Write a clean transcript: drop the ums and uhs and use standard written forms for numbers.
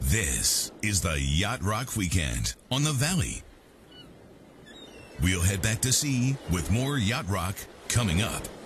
This is the Yacht Rock Weekend on the Valley. We'll head back to sea with more Yacht Rock coming up.